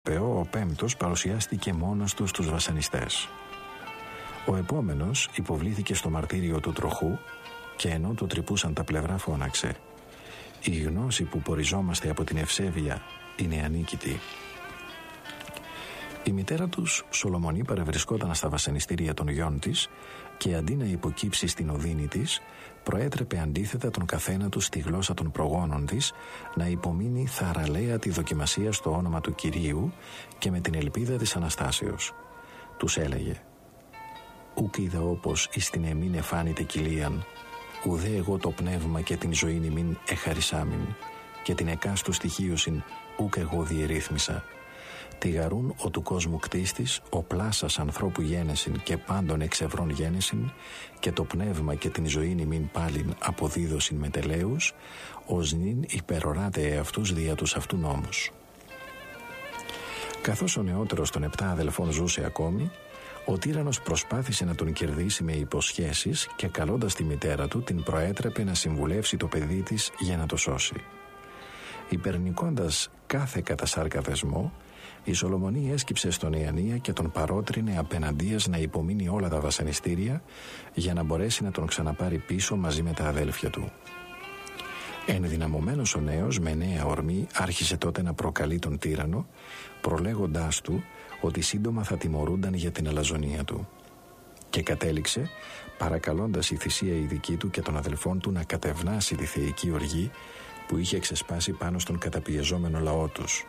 ο πέμπτος παρουσιάστηκε μόνος του στους βασανιστές. Ο επόμενος υποβλήθηκε στο μαρτύριο του τροχού και ενώ του τρυπούσαν τα πλευρά φώναξε: «Η γνώση που ποριζόμαστε από την ευσέβεια είναι ανίκητη». Η μητέρα τους, Σολομονή, παρευρισκόταν στα βασανιστήρια των γιών της και αντί να υποκύψει στην οδύνη της, προέτρεπε αντίθετα τον καθένα τους στη γλώσσα των προγόνων της να υπομείνει θαραλέα τη δοκιμασία στο όνομα του Κυρίου και με την ελπίδα της Αναστάσεως. Τους έλεγε: «Ουκ είδα όπως εις την εμήν εφάνητε κοιλίαν, ουδέ εγώ το πνεύμα και την ζωήν ημίν εχαρισάμιν, και την εκάστου στοιχείωσιν ουκ εγώ διερρύθμισα. Τη γαρούν ο του κόσμου κτίστης, ο πλάσας ανθρώπου γένεσιν και πάντων εξευρών γένεσιν, και το πνεύμα και την ζωήν ημίν πάλιν αποδίδωσιν μετελέους, ως νυν υπεροράτε εαυτούς δια τους αυτού νόμους». Καθώς ο νεότερος των 7 αδελφών ζούσε ακόμη, ο τύραννος προσπάθησε να τον κερδίσει με υποσχέσεις και καλώντας τη μητέρα του την προέτρεπε να συμβουλεύσει το παιδί της για να το σώσει. Υπερνικώντας κάθε κατασάρκα δεσμό, η Σολομονή έσκυψε στον Ιαννία και τον παρότρινε απέναντίας να υπομείνει όλα τα βασανιστήρια για να μπορέσει να τον ξαναπάρει πίσω μαζί με τα αδέλφια του. Ενδυναμωμένος ο νέος με νέα ορμή άρχισε τότε να προκαλεί τον τύραννο, προλέγοντάς του ότι σύντομα θα τιμωρούνταν για την αλαζονία του. Και κατέληξε παρακαλώντας η θυσία η δική του και των αδελφών του να κατευνάσει τη θεϊκή οργή που είχε ξεσπάσει πάνω στον καταπιεζόμενο λαό τους.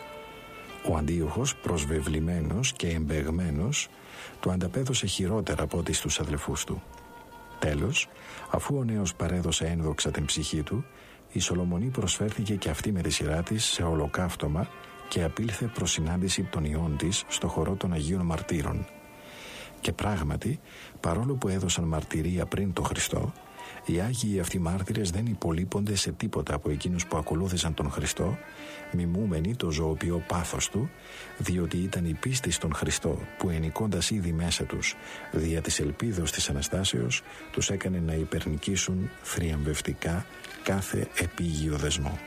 Ο Αντίοχος, προσβεβλημένος και εμπεγμένος, του ανταπέδωσε χειρότερα από ό,τι στους αδελφούς του. Τέλος, αφού ο νέος παρέδωσε ένδοξα την ψυχή του, η Σολομονή προσφέρθηκε και αυτή με τη σειρά της σε ολοκαύτωμα και απήλθε προς συνάντηση των ιών της στο χορό των Αγίων Μαρτύρων. Και πράγματι, παρόλο που έδωσαν μαρτυρία πριν το Χριστό, οι Άγιοι αυτοί μάρτυρες δεν υπολείπονται σε τίποτα από εκείνους που ακολούθησαν τον Χριστό, μιμούμενοι το ζωοποιό πάθος του, διότι ήταν η πίστη στον Χριστό που ενικώντας ήδη μέσα τους δια της ελπίδος της Αναστάσεως, τους έκανε να υπερνικήσουν θριαμβευτικά κάθε επίγειο δεσμό.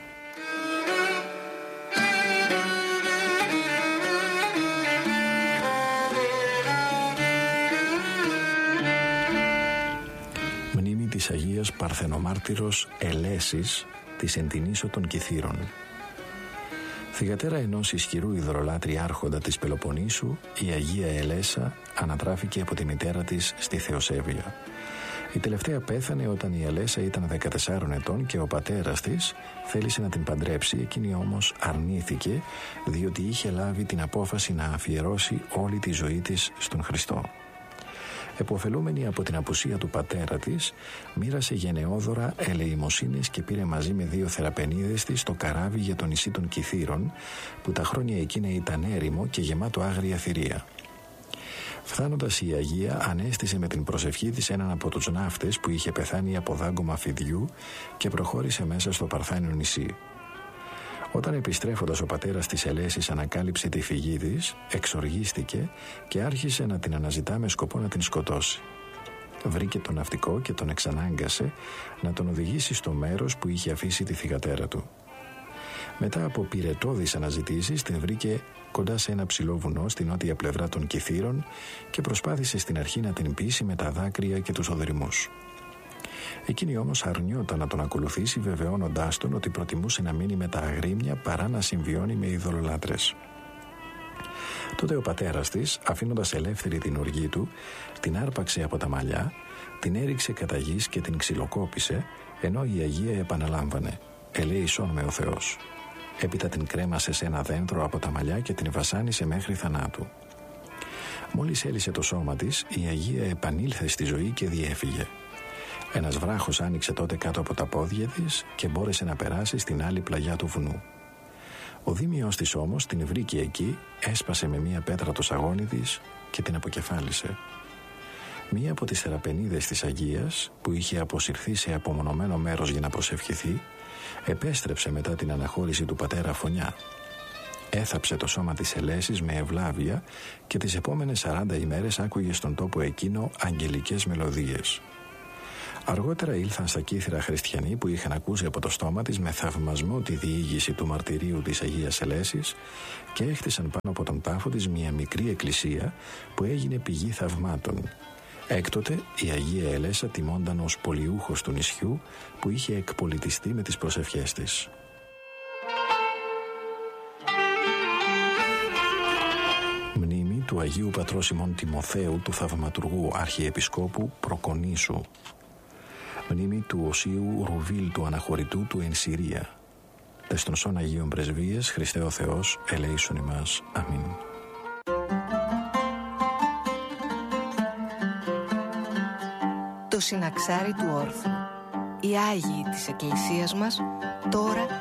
Της Αγίας Παρθενομάρτυρος Ελέσης της Εντινήσου των Κιθήρων. Θυγατέρα ενός ισχυρού υδρολάτρη άρχοντα της Πελοποννήσου, η Αγία Ελέσα ανατράφηκε από τη μητέρα της στη Θεοσέβεια. Η τελευταία πέθανε όταν η Ελέσα ήταν 14 ετών και ο πατέρας της θέλησε να την παντρέψει, εκείνη όμως αρνήθηκε διότι είχε λάβει την απόφαση να αφιερώσει όλη τη ζωή της στον Χριστό. Εποφελούμενη από την απουσία του πατέρα της, μοίρασε γενναιόδωρα ελεημοσύνης και πήρε μαζί με 2 θεραπενίδες της το καράβι για το νησί των Κιθήρων, που τα χρόνια εκείνα ήταν έρημο και γεμάτο άγρια θηρία. Φτάνοντας η Αγία, ανέστησε με την προσευχή της έναν από τους ναύτες που είχε πεθάνει από δάγκωμα φιδιού και προχώρησε μέσα στο Παρθάνιο νησί. Όταν επιστρέφοντας ο πατέρας της Ελέσης ανακάλυψε τη φυγή της, εξοργίστηκε και άρχισε να την αναζητά με σκοπό να την σκοτώσει. Βρήκε τον ναυτικό και τον εξανάγκασε να τον οδηγήσει στο μέρος που είχε αφήσει τη θυγατέρα του. Μετά από πυρετώδεις αναζητήσεις την βρήκε κοντά σε ένα ψηλό βουνό στη νότια πλευρά των Κιθήρων και προσπάθησε στην αρχή να την πείσει με τα δάκρυα και τους οδυρμούς. Εκείνη όμως αρνιόταν να τον ακολουθήσει, βεβαιώνοντάς τον ότι προτιμούσε να μείνει με τα αγρίμια παρά να συμβιώνει με ειδωλολάτρες. Τότε ο πατέρας της, αφήνοντας ελεύθερη την οργή του, την άρπαξε από τα μαλλιά, την έριξε κατά γης και την ξυλοκόπησε, ενώ η Αγία επαναλάμβανε «Ελέησόν με ο Θεός». Έπειτα την κρέμασε σε ένα δέντρο από τα μαλλιά και την βασάνισε μέχρι θανάτου. Μόλις έλυσε το σώμα της, η Αγία επανήλθε στη ζωή και διέφυγε. Ένας βράχος άνοιξε τότε κάτω από τα πόδια της και μπόρεσε να περάσει στην άλλη πλαγιά του βουνού. Ο δήμιος της όμως την βρήκε εκεί, έσπασε με μία πέτρα το σαγόνι της και την αποκεφάλισε. Μία από τις θεραπενίδες της Αγίας, που είχε αποσυρθεί σε απομονωμένο μέρος για να προσευχηθεί, επέστρεψε μετά την αναχώρηση του πατέρα Φωνιά. Έθαψε το σώμα της Ελέσης με ευλάβεια και τις επόμενες 40 ημέρες άκουγε στον τόπο εκείνο αγγελικές μελωδίες. Αργότερα ήλθαν στα Κύθυρα χριστιανοί που είχαν ακούσει από το στόμα της με θαυμασμό τη διήγηση του μαρτυρίου της Αγίας Ελέσης και έχτισαν πάνω από τον τάφο της μια μικρή εκκλησία που έγινε πηγή θαυμάτων. Έκτοτε η Αγία Ελέσα τιμώνταν ως πολιούχος του νησιού που είχε εκπολιτιστεί με τις προσευχές της. Μνήμη του Αγίου Πατρός ημών Τιμοθέου, του θαυματουργού Αρχιεπισκόπου Προκονήσου. Μνήμη του Οσίου Ρουβίλ του Αναχωρητού του εν Συρία. Τες των σών Αγίων Πρεσβείες, Χριστέ ο Θεός, ελέησον ημάς. Αμήν. Το συναξάρι του όρθρου. Οι Άγιοι της Εκκλησίας μας τώρα